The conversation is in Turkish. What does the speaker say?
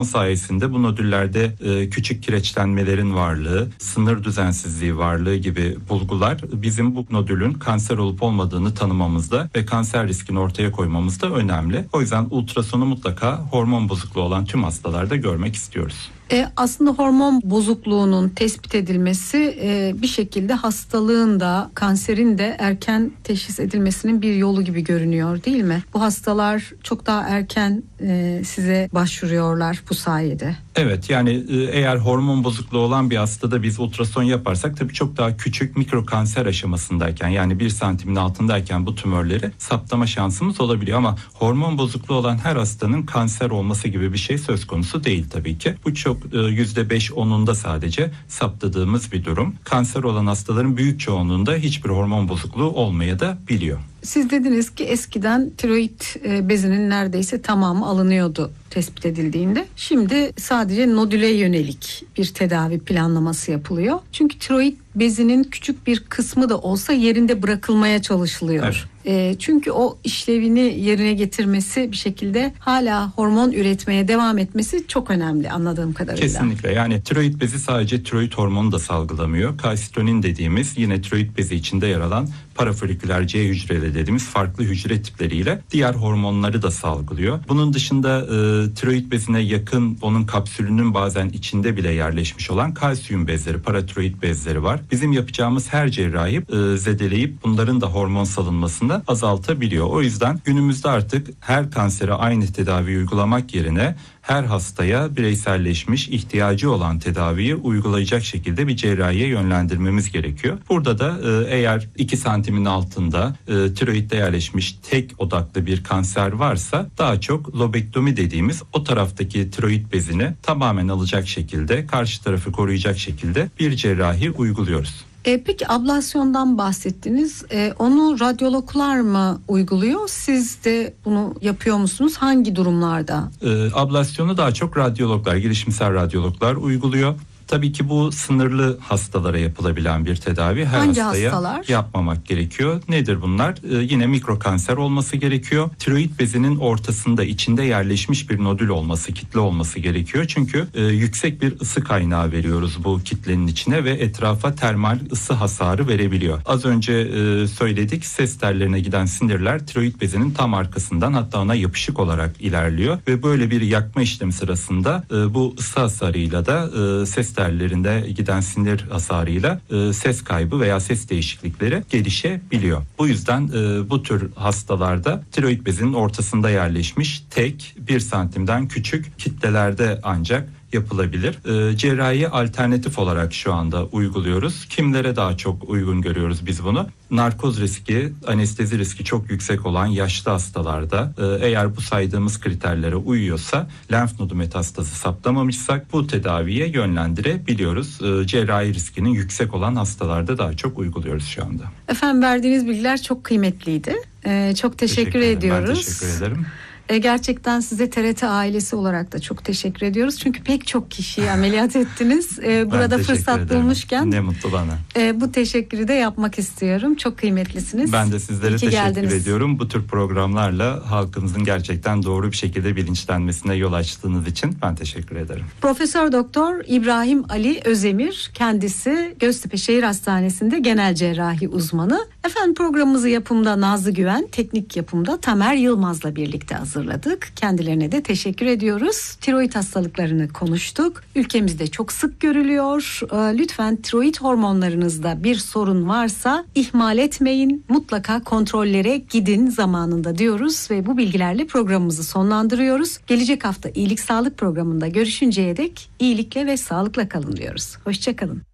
sayesinde bu nodüllerde küçük kireçlenmelerin varlığı, sınır düzensizliği varlığı gibi bulgular bizim bu nodülün kanser olup olmadığını tanımamızda ve kanser riskini ortaya koymamızda önemli. O yüzden ultrasonu mutlaka hormon bozukluğu olan tüm hastalarda görmek istiyoruz. Aslında hormon bozukluğunun tespit edilmesi bir şekilde hastalığın da kanserin de erken teşhis edilmesinin bir yolu gibi görünüyor, değil mi? Bu hastalar çok daha erken size başvuruyorlar bu sayede. Evet, yani eğer hormon bozukluğu olan bir hastada biz ultrason yaparsak tabii çok daha küçük mikro kanser aşamasındayken, yani 1 santimin altındayken bu tümörleri saptama şansımız olabiliyor. Ama hormon bozukluğu olan her hastanın kanser olması gibi bir şey söz konusu değil tabii ki. Bu çok %5-10'unda sadece saptadığımız bir durum. Kanser olan hastaların büyük çoğunluğunda hiçbir hormon bozukluğu olmaya da biliyor. Siz dediniz ki eskiden tiroid bezinin neredeyse tamamı alınıyordu tespit edildiğinde. Şimdi sadece nodüle yönelik bir tedavi planlaması yapılıyor. Çünkü tiroid bezinin küçük bir kısmı da olsa yerinde bırakılmaya çalışılıyor. Evet. Çünkü o işlevini yerine getirmesi, bir şekilde hala hormon üretmeye devam etmesi çok önemli anladığım kadarıyla. Kesinlikle, yani tiroid bezi sadece tiroid hormonu da salgılamıyor. Kalsitonin dediğimiz, yine tiroid bezi içinde yer alan parafoliküler C hücreleri dediğimiz farklı hücre tipleriyle diğer hormonları da salgılıyor. Bunun dışında tiroid bezine yakın, onun kapsülünün bazen içinde bile yerleşmiş olan kalsiyum bezleri, paratiroid bezleri var. Bizim yapacağımız her cerrahi zedeleyip bunların da hormon salınmasını azaltabiliyor. O yüzden günümüzde artık her kansere aynı tedavi uygulamak yerine her hastaya bireyselleşmiş, ihtiyacı olan tedaviyi uygulayacak şekilde bir cerrahiye yönlendirmemiz gerekiyor. Burada da eğer 2 santimin altında tiroidde yerleşmiş tek odaklı bir kanser varsa daha çok lobektomi dediğimiz o taraftaki tiroid bezini tamamen alacak şekilde, karşı tarafı koruyacak şekilde bir cerrahi uyguluyoruz. Peki ablasyondan bahsettiniz. Onu radyologlar mı uyguluyor? Siz de bunu yapıyor musunuz? Hangi durumlarda? Ablasyonu daha çok radyologlar, girişimsel radyologlar uyguluyor. Tabii ki bu sınırlı hastalara yapılabilen bir tedavi. Her hangi hastaya hastalar yapmamak gerekiyor. Nedir bunlar? Yine mikro kanser olması gerekiyor. Tiroid bezinin ortasında, içinde yerleşmiş bir nodül olması, kitle olması gerekiyor. Çünkü yüksek bir ısı kaynağı veriyoruz bu kitlenin içine ve etrafa termal ısı hasarı verebiliyor. Az önce söyledik, ses tellerine giden sinirler tiroid bezinin tam arkasından, hatta ona yapışık olarak ilerliyor ve böyle bir yakma işlemi sırasında bu ısı hasarıyla da ses tellerinde giden sinir hasarıyla ses kaybı veya ses değişiklikleri gelişebiliyor. Bu yüzden bu tür hastalarda tiroid bezinin ortasında yerleşmiş tek 1 santimden küçük kitlelerde ancak yapılabilir. Cerrahiyi alternatif olarak şu anda uyguluyoruz. Kimlere daha çok uygun görüyoruz biz bunu? Narkoz riski, anestezi riski çok yüksek olan yaşlı hastalarda, eğer bu saydığımız kriterlere uyuyorsa, lenf nodu metastazı saptamamışsak bu tedaviye yönlendirebiliyoruz. Cerrahi riskinin yüksek olan hastalarda daha çok uyguluyoruz şu anda. Efendim, verdiğiniz bilgiler çok kıymetliydi. Çok teşekkür ediyoruz. Ben teşekkür ederim. Gerçekten size TRT ailesi olarak da çok teşekkür ediyoruz. Çünkü pek çok kişiyi ameliyat ettiniz. Burada fırsat bulmuşken ne mutlu bana. Bu teşekkürü de yapmak istiyorum. Çok kıymetlisiniz. Ben de sizlere teşekkür ediyorum. Bu tür programlarla halkımızın gerçekten doğru bir şekilde bilinçlenmesine yol açtığınız için ben teşekkür ederim. Profesör Doktor İbrahim Ali Özemir, kendisi Göztepe Şehir Hastanesi'nde genel cerrahi uzmanı. Efendim, programımızı yapımda Nazlı Güven, teknik yapımda Tamer Yılmaz'la birlikte hazırladık. Kendilerine de teşekkür ediyoruz. Tiroid hastalıklarını konuştuk. Ülkemizde çok sık görülüyor. Lütfen tiroid hormonlarınızda bir sorun varsa ihmal etmeyin. Mutlaka kontrollere gidin zamanında diyoruz ve bu bilgilerle programımızı sonlandırıyoruz. Gelecek hafta İyilik Sağlık programında görüşünceye dek iyilikle ve sağlıkla kalın diyoruz. Hoşça kalın.